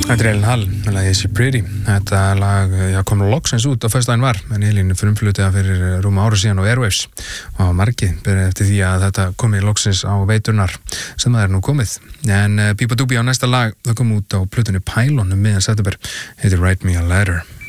Þetta Ellen Hall, lagið Is She Pretty. Þetta lag kom loksins út á föstudaginn var, en Elín frumflutið fyrir rúma ára síðan á Airwaves og margir byrja eftir því að þetta komi loksins á veiturnar sem það nú komið. En Bíba Dúbí á næsta lag, það kom út á plötunni Pylon miðjan september, heitir Write Me a Letter.